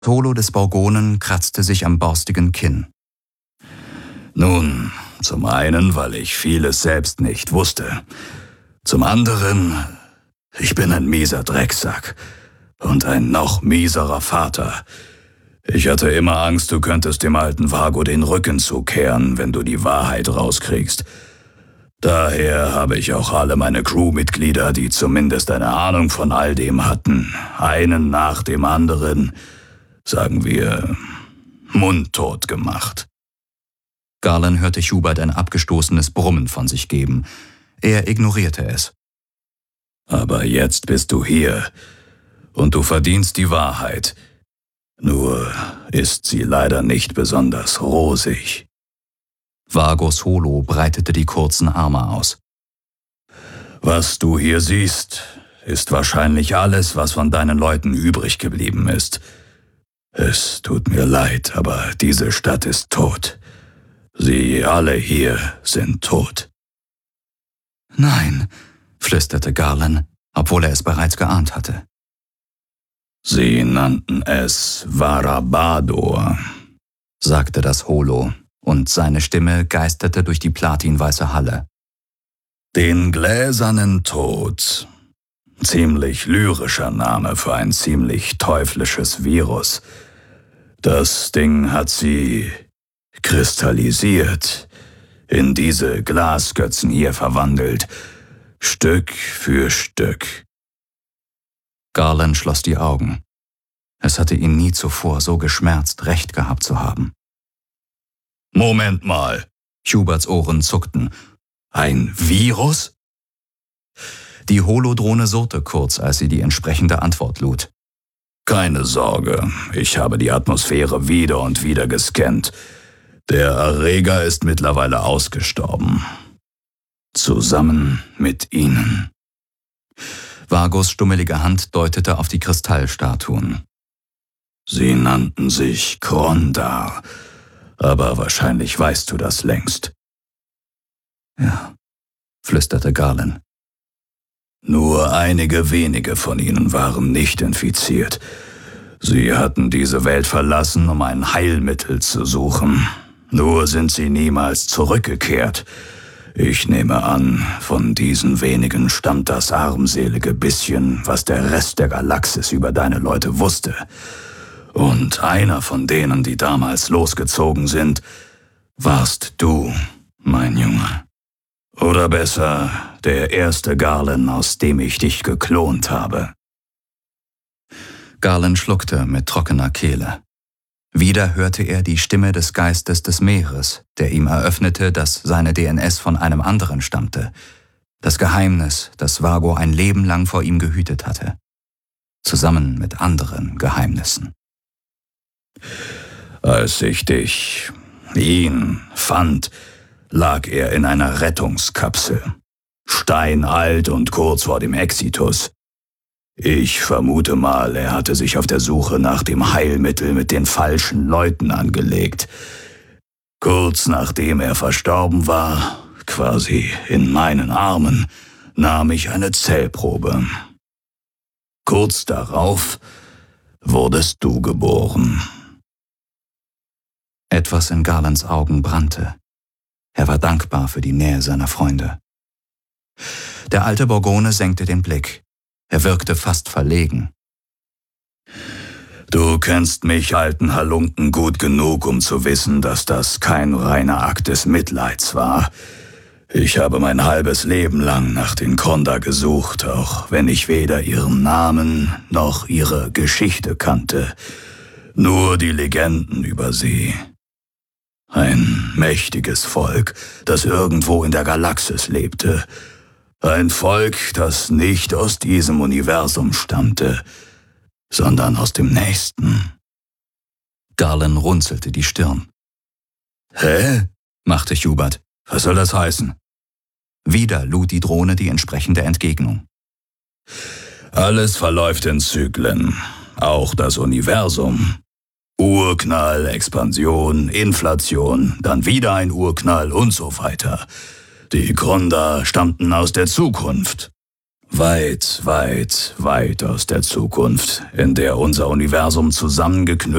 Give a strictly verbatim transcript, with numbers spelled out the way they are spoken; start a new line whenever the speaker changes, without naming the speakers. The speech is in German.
Holo des Borgonen kratzte sich am borstigen Kinn.
Nun, zum einen, weil ich vieles selbst nicht wusste. Zum anderen, ich bin ein mieser Drecksack und ein noch mieserer Vater. Ich hatte immer Angst, du könntest dem alten Vago den Rücken zukehren, wenn du die Wahrheit rauskriegst. Daher habe ich auch alle meine Crewmitglieder, die zumindest eine Ahnung von all dem hatten, einen nach dem anderen, sagen wir, mundtot gemacht.
Garland hörte Hubert ein abgestoßenes Brummen von sich geben. Er ignorierte es.
Aber jetzt bist du hier und du verdienst die Wahrheit. Nur ist sie leider nicht besonders rosig.
Vagos Holo breitete die kurzen Arme aus.
Was du hier siehst, ist wahrscheinlich alles, was von deinen Leuten übrig geblieben ist. Es tut mir leid, aber diese Stadt ist tot. Sie alle hier sind tot.
Nein, flüsterte Garland, obwohl er es bereits geahnt hatte.
Sie nannten es Varabador,
sagte das Holo, und seine Stimme geisterte durch die platinweiße Halle.
Den gläsernen Tod. Ziemlich lyrischer Name für ein ziemlich teuflisches Virus. Das Ding hat sie kristallisiert, in diese Glasgötzen hier verwandelt, Stück für Stück.
Garland schloss die Augen. Es hatte ihn nie zuvor so geschmerzt, recht gehabt zu haben.
Moment mal.
Huberts Ohren zuckten.
Ein Virus?
Die Holodrohne surrte kurz, als sie die entsprechende Antwort lud.
Keine Sorge, ich habe die Atmosphäre wieder und wieder gescannt. Der Erreger ist mittlerweile ausgestorben. Zusammen mit Ihnen.
Vagos stummelige Hand deutete auf die Kristallstatuen.
Sie nannten sich Krondar, aber wahrscheinlich weißt du das längst.
Ja, flüsterte Garland.
Nur einige wenige von ihnen waren nicht infiziert. Sie hatten diese Welt verlassen, um ein Heilmittel zu suchen. Nur sind sie niemals zurückgekehrt. Ich nehme an, von diesen wenigen stammt das armselige bisschen, was der Rest der Galaxis über deine Leute wusste. Und einer von denen, die damals losgezogen sind, warst du, mein Junge. Oder besser, der erste Garland, aus dem ich dich geklont habe.
Garland schluckte mit trockener Kehle. Wieder hörte er die Stimme des Geistes des Meeres, der ihm eröffnete, dass seine D N S von einem anderen stammte. Das Geheimnis, das Vago ein Leben lang vor ihm gehütet hatte. Zusammen mit anderen Geheimnissen.
Als ich dich, ihn, fand, lag er in einer Rettungskapsel. Steinalt und kurz vor dem Exitus. Ich vermute mal, er hatte sich auf der Suche nach dem Heilmittel mit den falschen Leuten angelegt. Kurz nachdem er verstorben war, quasi in meinen Armen, nahm ich eine Zellprobe. Kurz darauf wurdest du geboren.
Etwas in Garlands Augen brannte. Er war dankbar für die Nähe seiner Freunde. Der alte Borgone senkte den Blick. Er wirkte fast verlegen.
Du kennst mich, alten Halunken, gut genug, um zu wissen, dass das kein reiner Akt des Mitleids war. Ich habe mein halbes Leben lang nach den Krondar gesucht, auch wenn ich weder ihren Namen noch ihre Geschichte kannte. Nur die Legenden über sie. Ein mächtiges Volk, das irgendwo in der Galaxis lebte. Ein Volk, das nicht aus diesem Universum stammte, sondern aus dem nächsten.
Garland runzelte die Stirn.
Hä?
Machte Hubert.
Was soll das heißen?
Wieder lud die Drohne die entsprechende Entgegnung.
Alles verläuft in Zyklen, auch das Universum. Urknall, Expansion, Inflation, dann wieder ein Urknall und so weiter. Die Krondar stammten aus der Zukunft. Weit, weit, weit aus der Zukunft, in der unser Universum zusammengeknüllt